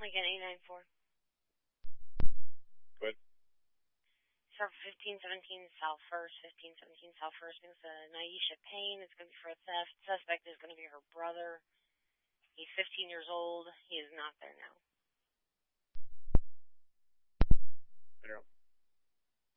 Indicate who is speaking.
Speaker 1: Again, 894.
Speaker 2: Good.
Speaker 1: Start for 1517 South First, 1517 South First. It's Naisha Payne. It's going to be for a theft. Suspect is going to be her brother. He's 15 years old. He is not there now.
Speaker 2: I don't know.